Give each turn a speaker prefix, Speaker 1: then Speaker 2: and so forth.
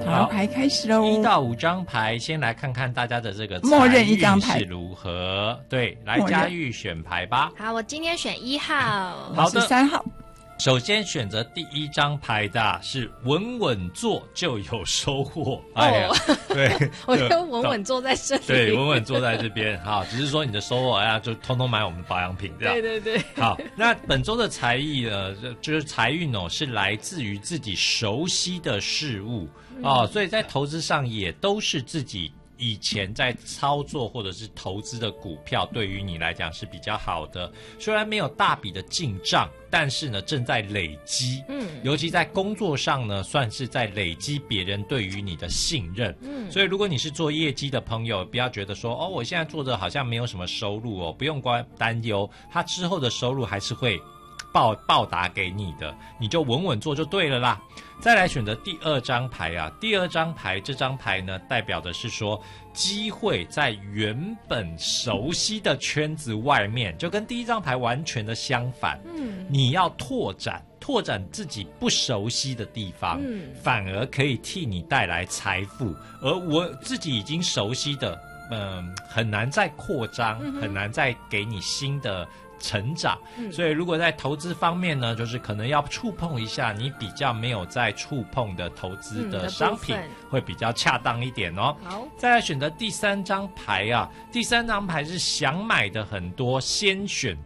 Speaker 1: 塔罗牌开始喽
Speaker 2: ，1到5张牌，先来看看大家的这个
Speaker 1: 默认一张牌
Speaker 2: 是如何。对，来嘉玉选牌吧。
Speaker 3: 好，我今天选1号。
Speaker 2: 好的
Speaker 1: 13号。
Speaker 2: 首先选择第1张牌的是稳稳坐就有收获。哎呀，对，
Speaker 3: 我就稳稳坐在这里。
Speaker 2: 对，稳稳坐在这边。好，只是说你的收获就通通买我们的保养品这样。
Speaker 3: 对对对。
Speaker 2: 好，那本周的财意呢，就是财运是来自于自己熟悉的事物所以在投资上也都是自己以前在操作或者是投资的股票，对于你来讲是比较好的。虽然没有大笔的进账，但是呢正在累积。尤其在工作上呢，算是在累积别人对于你的信任。所以如果你是做业绩的朋友，不要觉得说我现在做的好像没有什么收入不用担忧，他之后的收入还是会报答给你的，你就稳稳做就对了啦。再来选择第2张牌第2张牌这张牌呢，代表的是说机会在原本熟悉的圈子外面，就跟第1张牌完全的相反。你要拓展自己不熟悉的地方，反而可以替你带来财富。而我自己已经熟悉的很难再扩张，很难再给你新的成长。所以如果在投资方面呢，就是可能要触碰一下你比较没有在触碰的投资的商品，会比较恰当一点好，再来选择第3张牌第3张牌是想买的很多，先选